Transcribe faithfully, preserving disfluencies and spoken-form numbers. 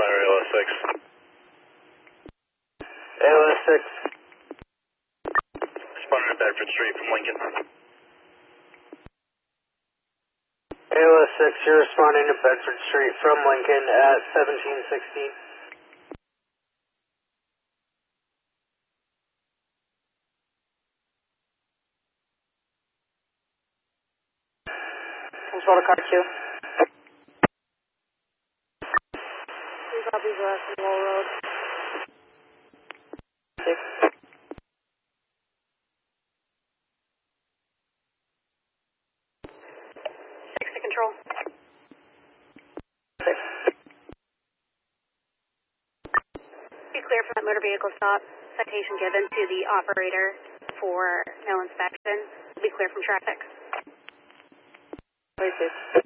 responder A L S six. A L S six. Responder to Bedford Street from Lincoln. A L S six, you're responding to Bedford Street from Lincoln at seventeen sixteen. Control to car two. Three copies left from Wall Road. Six. Six to control. Six. Be clear for that motor vehicle stop. Citation given to the operator for no inspection. Be clear from traffic. Wait, six.